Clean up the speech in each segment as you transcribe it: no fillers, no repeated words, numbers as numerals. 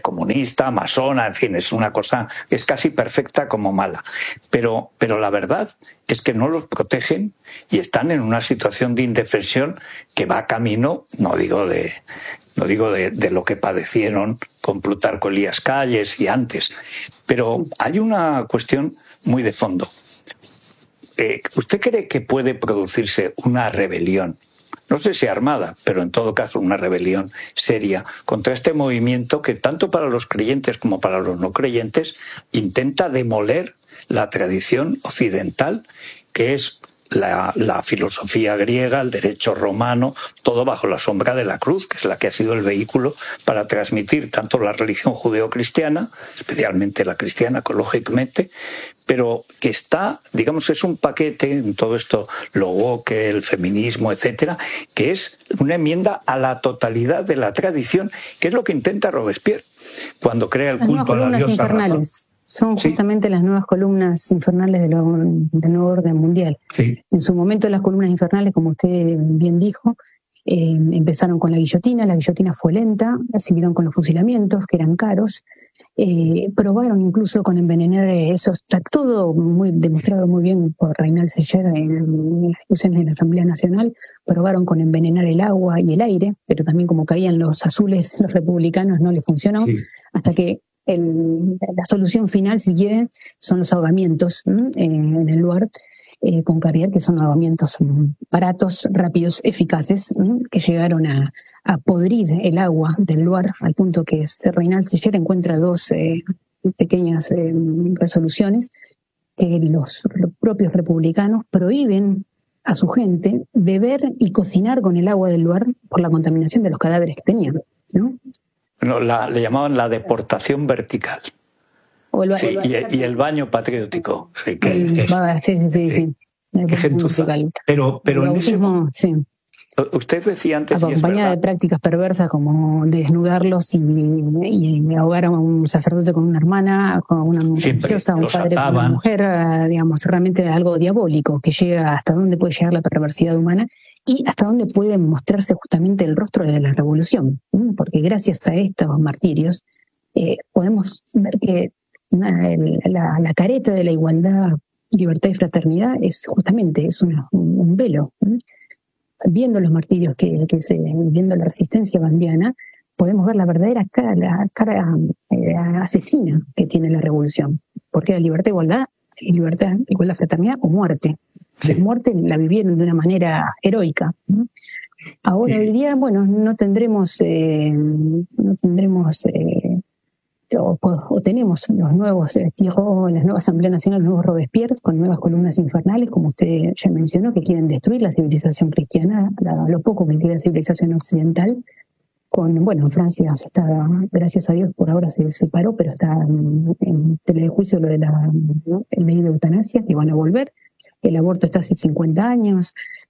comunista, masona, en fin, es una cosa que es casi perfecta como mala. Pero la verdad es que no los protegen y están en una situación de indefensión que va camino, no digo de lo que padecieron con Plutarco Elías Calles y antes, pero hay una cuestión muy de fondo. ¿Usted cree que puede producirse una rebelión? No sé si armada, pero en todo caso una rebelión seria contra este movimiento que tanto para los creyentes como para los no creyentes intenta demoler la tradición occidental, que es la filosofía griega, el derecho romano, todo bajo la sombra de la cruz, que es la que ha sido el vehículo para transmitir tanto la religión judeocristiana, especialmente la cristiana, lógicamente, pero que está, digamos, es un paquete en todo esto, lo woke, el feminismo, etcétera, que es una enmienda a la totalidad de la tradición, que es lo que intenta Robespierre cuando crea el culto a la diosa razón. Son justamente las nuevas columnas infernales del nuevo orden mundial. Sí. En su momento las columnas infernales, como usted bien dijo, empezaron con la guillotina fue lenta, siguieron con los fusilamientos, que eran caros, probaron incluso con envenenar, eso está todo muy demostrado muy bien por Reynal Sellar en las discusiones de la Asamblea Nacional, probaron con envenenar el agua y el aire, pero también como caían los azules, los republicanos no les funcionó, sí, hasta que la solución final, si quieren, son los ahogamientos en el lugar con Carrier, que son ahogamientos baratos, rápidos, eficaces, que llegaron a podrir el agua del lugar, al punto que Reynal Sellar encuentra dos pequeñas resoluciones que los propios republicanos prohíben a su gente beber y cocinar con el agua del lugar por la contaminación de los cadáveres que tenían, ¿no? No, le llamaban la deportación vertical. Sí, y el baño patriótico. Sí, sí. Pero en ese momento, sí. Usted decía antes, acompañada de prácticas perversas como desnudarlos y ahogar a un sacerdote con una hermana, con una religiosa, un padre con una mujer, digamos, realmente algo diabólico que llega hasta dónde puede llegar la perversidad humana y hasta dónde puede mostrarse justamente el rostro de la revolución, porque gracias a estos martirios podemos ver que la careta de la igualdad, libertad y fraternidad es justamente un velo. Viendo los martirios viendo la resistencia bandiana, podemos ver la verdadera cara asesina que tiene la revolución, porque era libertad, igualdad, fraternidad o muerte. Sí. La muerte la vivieron de una manera heroica. Ahora hoy día, bueno, no tendremos o tenemos los nuevos la nueva Asamblea Nacional, los nuevos Robespierre, con nuevas columnas infernales, como usted ya mencionó, que quieren destruir la civilización cristiana, lo poco que queda de civilización occidental. En Francia se está, gracias a Dios, por ahora se separó, pero está en telejuicio lo de el ley de eutanasia, que van a volver. El aborto está hace 50 años.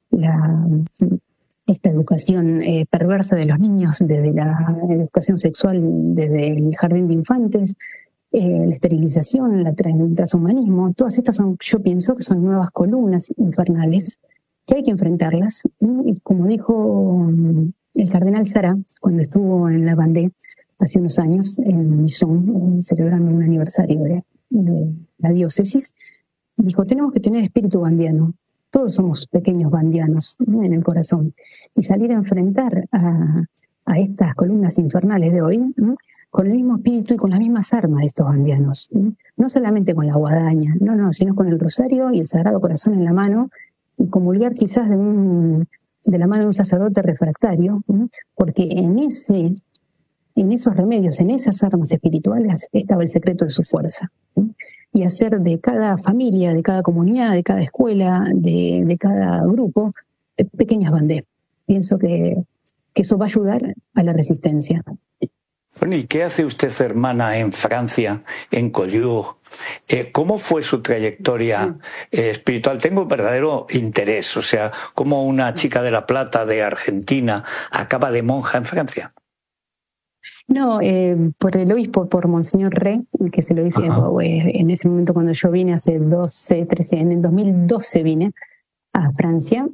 Esta educación perversa de los niños, desde la educación sexual, desde el jardín de infantes, la esterilización, el transhumanismo, todas estas yo pienso que son nuevas columnas infernales que hay que enfrentarlas. Y como dijo el cardenal Sara, cuando estuvo en la Vendée hace unos años, en Mison, celebrando un aniversario de la diócesis, dijo, tenemos que tener espíritu bandiano. Todos somos pequeños bandianos en el corazón. Y salir a enfrentar a estas columnas infernales de hoy con el mismo espíritu y con las mismas armas de estos bandianos. No solamente con la guadaña, sino con el rosario y el Sagrado Corazón en la mano, y comulgar quizás de la mano de un sacerdote refractario, porque en esos remedios, en esas armas espirituales, estaba el secreto de su fuerza. Y hacer de cada familia, de cada comunidad, de cada escuela, de cada grupo, pequeñas banderas. Pienso que eso va a ayudar a la resistencia. Bueno, ¿y qué hace usted, hermana, en Francia, en Collioure? ¿Cómo fue su trayectoria espiritual? Tengo verdadero interés, o sea, ¿cómo una chica de La Plata, de Argentina, acaba de monja en Francia? No, por el obispo, por Monseñor Rey, que se lo dije en ese momento cuando yo vine hace 13, en el 2012 vine a Francia,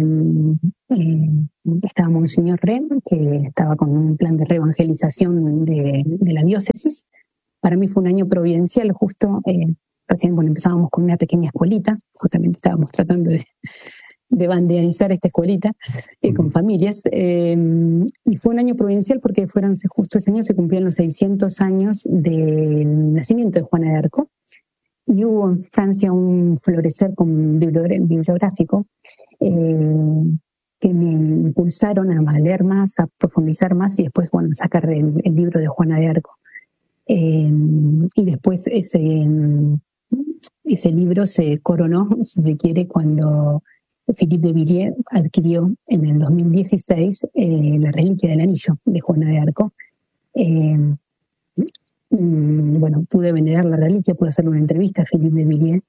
estaba Monseñor Rey, que estaba con un plan de reevangelización de la diócesis. Para mí fue un año providencial, justo recién empezábamos con una pequeña escuelita, justamente estábamos tratando de banderizar esta escuelita con familias, y fue un año providencial porque justo ese año se cumplían los 600 años del nacimiento de Juana de Arco, y hubo en Francia un florecer bibliográfico que me impulsaron a leer más, a profundizar más y después, sacar el libro de Juana de Arco. Y después ese libro se coronó, si se quiere, cuando Philippe de Villiers adquirió en el 2016 la reliquia del anillo de Juana de Arco. Pude venerar la reliquia, pude hacerle una entrevista a Philippe de Villiers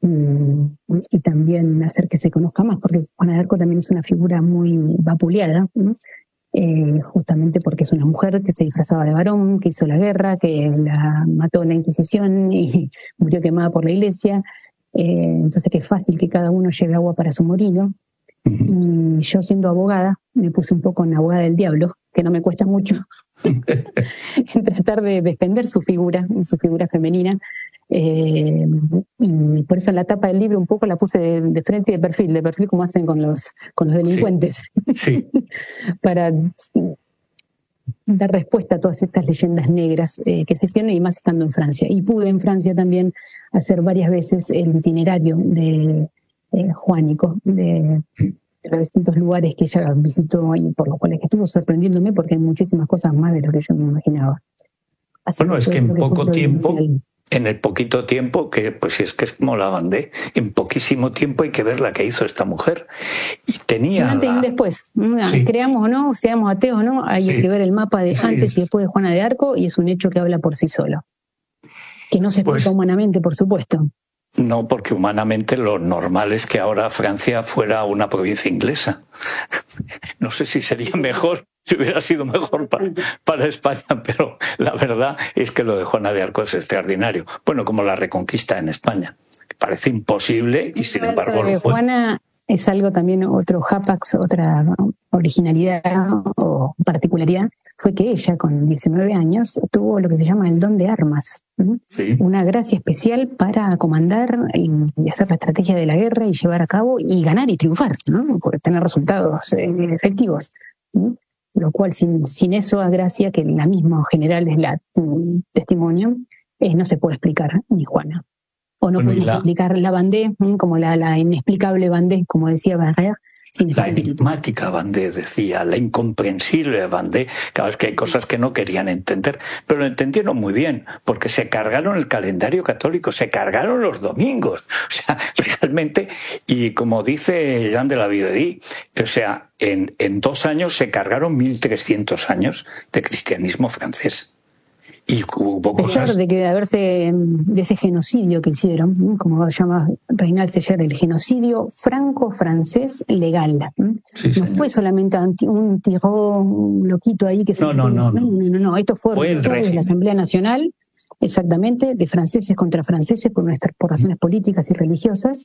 y también hacer que se conozca más, porque Juana de Arco también es una figura muy vapuleada, justamente porque es una mujer que se disfrazaba de varón, que hizo la guerra, que la mató la Inquisición y murió quemada por la iglesia. Entonces que es fácil que cada uno lleve agua para su molino. Y yo, siendo abogada, me puse un poco en abogada del diablo, que no me cuesta mucho, en tratar de defender su figura femenina. Y por eso en la tapa del libro un poco la puse de frente y de perfil como hacen con los delincuentes. Sí. Para dar respuesta a todas estas leyendas negras que se hicieron, y más estando en Francia. Y pude en Francia también hacer varias veces el itinerario de Juánico, de los distintos lugares que ella visitó y por los cuales estuvo sorprendiéndome, porque hay muchísimas cosas más de lo que yo me imaginaba. Es que en poco tiempo, en el poquito tiempo, que pues si es que es como la Vendée, en poquísimo tiempo hay que ver la que hizo esta mujer. Y tenía antes y un después, sí. Creamos o no, seamos ateos o no, hay que ver el mapa de antes y después de Juana de Arco, y es un hecho que habla por sí solo. Que no se explica humanamente, por supuesto. No, porque humanamente lo normal es que ahora Francia fuera una provincia inglesa. No sé si sería mejor, si hubiera sido mejor para España, pero la verdad es que lo de Juana de Arco es extraordinario. Bueno, como la Reconquista en España. Parece imposible y sin embargo lo fue. Juana es algo también, otro hapax, otra originalidad o particularidad, fue que ella con 19 años tuvo lo que se llama el don de armas, sí. Una gracia especial para comandar y hacer la estrategia de la guerra y llevar a cabo y ganar y triunfar, ¿no? Por tener resultados efectivos, ¿sí? Lo cual sin eso a gracia, que la misma general es la testimonio, no se puede explicar ni Juana. O no podemos explicar la Vendée, como la inexplicable Vendée, como decía Barrère. La enigmática Vendée, decía, la incomprensible Vendée. Claro, es que hay cosas que no querían entender, pero lo entendieron muy bien, porque se cargaron el calendario católico, se cargaron los domingos. O sea, realmente, y como dice Jean de La Viguerie, o sea, en 2 años se cargaron 1300 años de cristianismo francés. Y hubo a pesar de ese genocidio que hicieron, como llama Reynal Seyer, el genocidio franco-francés legal. Sí, no fue solamente un tirón loquito ahí que se... No, esto fue de la Asamblea Nacional, exactamente, de franceses contra franceses por razones políticas y religiosas.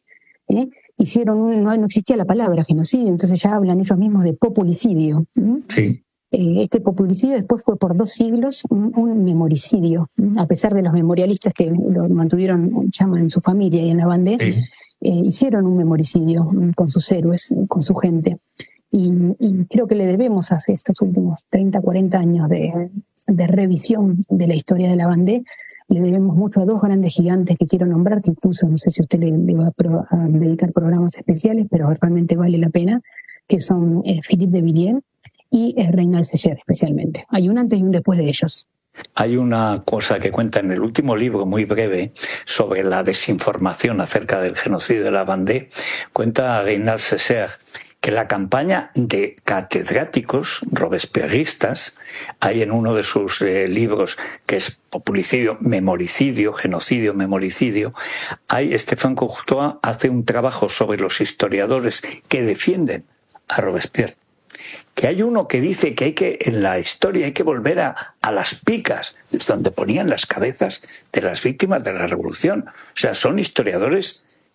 No existía la palabra genocidio, entonces ya hablan ellos mismos de populicidio. Sí. Este populicidio después fue por 2 siglos un memoricidio, a pesar de los memorialistas que lo mantuvieron en su familia y en la Vendée, hicieron un memoricidio con sus héroes, con su gente. Y creo que le debemos a estos últimos 30, 40 años de revisión de la historia de la Vendée, le debemos mucho a 2 grandes gigantes que quiero nombrar, que incluso no sé si usted le va a dedicar programas especiales, pero realmente vale la pena, que son Philippe de Villiers y Reynal Seyer especialmente. Hay un antes y un después de ellos. Hay una cosa que cuenta en el último libro, muy breve, sobre la desinformación acerca del genocidio de la Vendée. Cuenta Reynal Seyer que la campaña de catedráticos robespierristas, hay en uno de sus libros, que es Populicidio, Memoricidio, Genocidio, Memoricidio, Stéphane Courtois hace un trabajo sobre los historiadores que defienden a Robespierre. Que hay uno que dice que en la historia hay que volver a las picas, donde ponían las cabezas de las víctimas de la revolución. O sea, son historiadores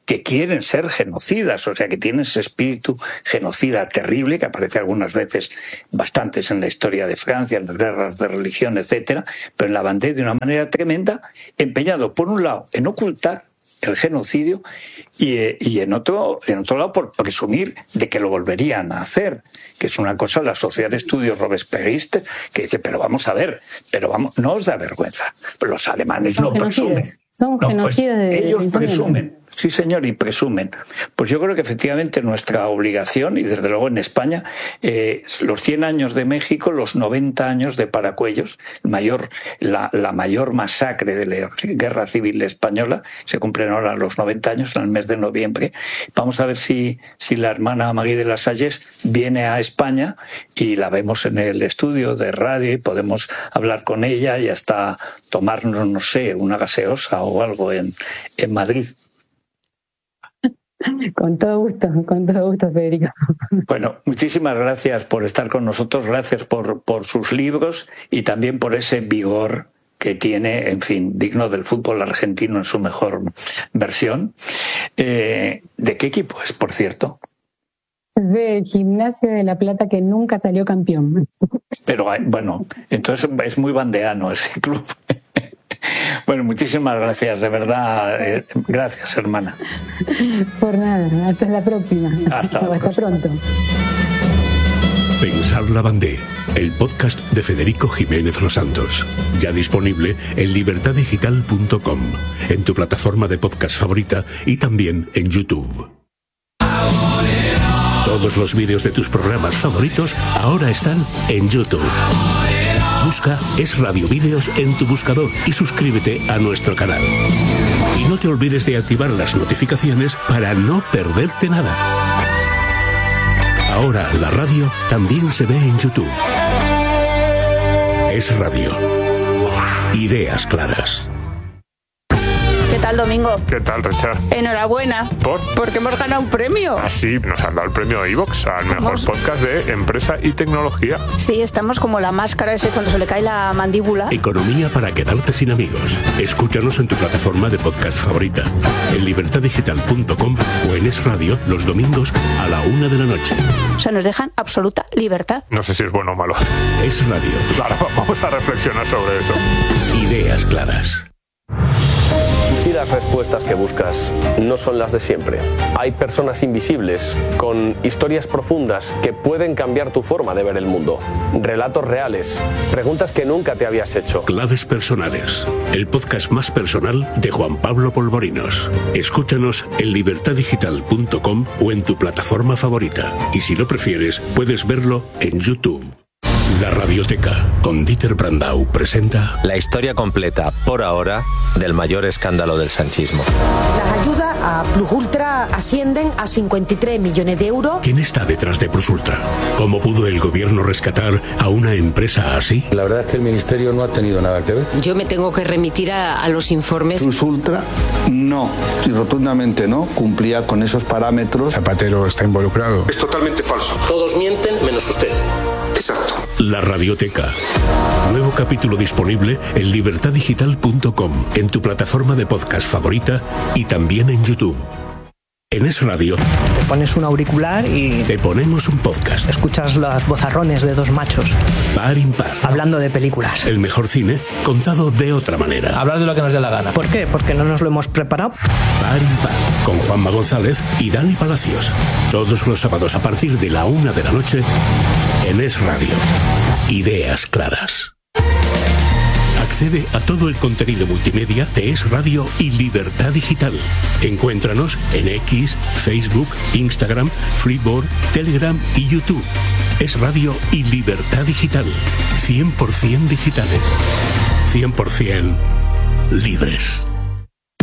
que quieren ser genocidas, o sea, que tienen ese espíritu genocida terrible que aparece algunas veces, bastantes en la historia de Francia, en las guerras de religión, etcétera, pero en la Vendée de una manera tremenda, empeñado por un lado en ocultar el genocidio y en otro lado por presumir de que lo volverían a hacer, que es una cosa la Sociedad de Estudios Robespierrista que dice, pero vamos a ver, no os da vergüenza, pero los alemanes no presumen. Son genocidas de ellos presumen. Sí, señor, y presumen. Pues yo creo que efectivamente nuestra obligación, y desde luego en España, los 100 años de México, los 90 años de Paracuellos, la mayor masacre de la Guerra Civil Española, se cumplen ahora los 90 años en el mes de noviembre. Vamos a ver si la hermana Marie de las Salles viene a España y la vemos en el estudio de radio y podemos hablar con ella y hasta tomarnos, no sé, una gaseosa o algo en Madrid. Con todo gusto, Federico. Bueno, muchísimas gracias por estar con nosotros, gracias por sus libros y también por ese vigor que tiene, en fin, digno del fútbol argentino en su mejor versión. ¿De qué equipo es, por cierto? De Gimnasia de La Plata, que nunca salió campeón. Pero bueno, entonces es muy bandeano ese club. Bueno, muchísimas gracias, de verdad. Gracias, hermana. Por nada, hasta la próxima. Hasta pronto. Pensar la Vendée, el podcast de Federico Jiménez Los Santos. Ya disponible en libertadigital.com, en tu plataforma de podcast favorita y también en YouTube. Todos los vídeos de tus programas favoritos ahora están en YouTube. Busca Es Radio Vídeos en tu buscador y suscríbete a nuestro canal. Y no te olvides de activar las notificaciones para no perderte nada. Ahora la radio también se ve en YouTube. Es Radio. Ideas claras. ¿Qué tal, Domingo? ¿Qué tal, Richard? Enhorabuena. ¿Por? Porque hemos ganado un premio. Ah, sí, nos han dado el premio iVoox al mejor podcast de empresa y tecnología. Sí, estamos como la máscara ese cuando se le cae la mandíbula. Economía para quedarte sin amigos. Escúchanos en tu plataforma de podcast favorita, en libertadigital.com o en Es Radio los domingos a la 1 de la noche. O sea, nos dejan absoluta libertad. No sé si es bueno o malo. Es Radio. Ahora vamos a reflexionar sobre eso. Ideas claras. ¿Y si las respuestas que buscas no son las de siempre? Hay personas invisibles, con historias profundas que pueden cambiar tu forma de ver el mundo. Relatos reales, preguntas que nunca te habías hecho. Claves personales, el podcast más personal de Juan Pablo Polvorinos. Escúchanos en libertadigital.com o en tu plataforma favorita. Y si lo prefieres, puedes verlo en YouTube. La Radioteca, con Dieter Brandau, presenta la historia completa, por ahora, del mayor escándalo del sanchismo. Las ayudas a Plus Ultra ascienden a 53 millones de euros. ¿Quién está detrás de Plus Ultra? ¿Cómo pudo el gobierno rescatar a una empresa así? La verdad es que el ministerio no ha tenido nada que ver. Yo me tengo que remitir a los informes. Plus Ultra no, y rotundamente no, cumplía con esos parámetros. Zapatero está involucrado. Es totalmente falso. Todos mienten menos usted. Exacto. La Radioteca. Nuevo capítulo disponible en libertadigital.com, en tu plataforma de podcast favorita y también en YouTube. En Es Radio te pones un auricular y te ponemos un podcast. Escuchas los vozarrones de dos machos par impar, hablando de películas. El mejor cine contado de otra manera. Hablar de lo que nos dé la gana. ¿Por qué? Porque no nos lo hemos preparado. Par impar, con Juanma González y Dani Palacios. Todos los sábados a partir de la 1 de la noche en Es Radio. Ideas claras. Accede a todo el contenido multimedia de Es Radio y Libertad Digital. Encuéntranos en X, Facebook, Instagram, Flipboard, Telegram y YouTube. Es Radio y Libertad Digital. 100% digitales. 100% libres.